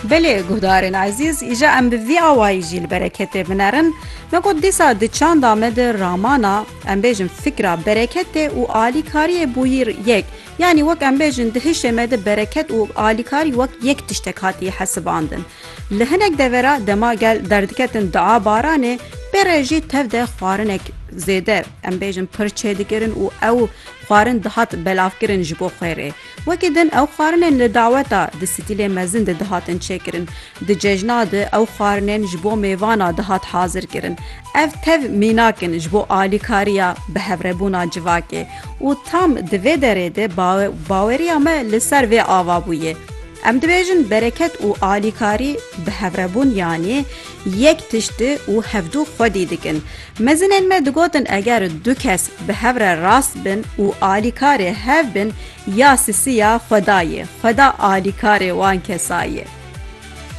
Belê guhdarên ezîz îja em bi vî awayî jî li bereketê binerin. Me got dîsa di çanda me de ramana em bêjin fikra bereketê û alîkariyê bûyî yek. Yani wek em bêjin di hişê me de bereket û alîkarî wek yek tiştek hatiye hesibandin. Li hinek devera dema gel derdiketin daa baranê bêre jî tev de xwarinek zêde em bêjin pir çêdikirin û ew xwarin dihat belavkirin ji bo xêrê. Wekî din ew xwarinên li daweta di stîlê mezin de dihatin çêkirin. Di cejna de ew xwarinên ji bo mêvana dihat hazir kirin. Ev tev mînakin ji bo alîkariya bihevrebûna civakê û tam di vê derê de baweriya me li ser vê ava bûye. Em dibêjin bereket û alîkarî bihevrebûn yanî yek tiştî û hevdû xwedî dikin. Mezinên me digotin eger du kes bi hevre rast bin û alîkarê hev bin ya sisiya xwedayê, xweda alîkarê wan kesayê.